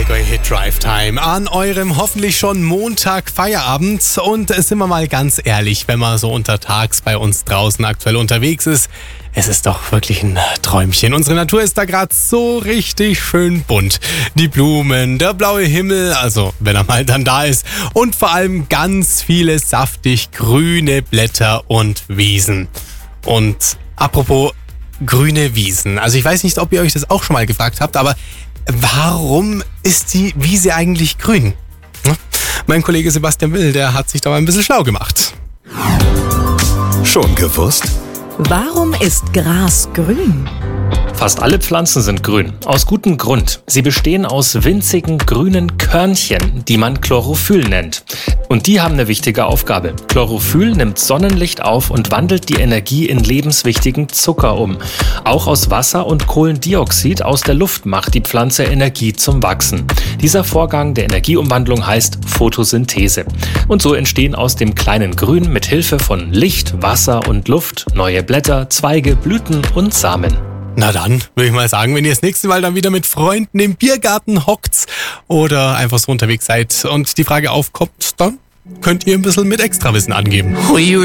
Allgäu Hit Drive Time an eurem hoffentlich schon Montag Feierabend. Und sind wir mal ganz ehrlich, wenn man so untertags bei uns draußen aktuell unterwegs ist, es ist doch wirklich ein Träumchen. Unsere Natur ist da gerade so richtig schön bunt. Die Blumen, der blaue Himmel, also wenn er mal dann da ist. Und vor allem ganz viele saftig grüne Blätter und Wiesen. Und apropos grüne Wiesen. Also ich weiß nicht, ob ihr euch das auch schon mal gefragt habt, aber warum ist die Wiese eigentlich grün? Mein Kollege Sebastian Will, der hat sich da mal ein bisschen schlau gemacht. Schon gewusst? Warum ist Gras grün? Fast alle Pflanzen sind grün, aus gutem Grund. Sie bestehen aus winzigen grünen Körnchen, die man Chlorophyll nennt. Und die haben eine wichtige Aufgabe. Chlorophyll nimmt Sonnenlicht auf und wandelt die Energie in lebenswichtigen Zucker um. Auch aus Wasser und Kohlendioxid aus der Luft macht die Pflanze Energie zum Wachsen. Dieser Vorgang der Energieumwandlung heißt Photosynthese. Und so entstehen aus dem kleinen Grün mit Hilfe von Licht, Wasser und Luft neue Blätter, Zweige, Blüten und Samen. Na dann, würde ich mal sagen, wenn ihr das nächste Mal dann wieder mit Freunden im Biergarten hockt oder einfach so unterwegs seid und die Frage aufkommt, dann könnt ihr ein bisschen mit Extrawissen angeben. Hui.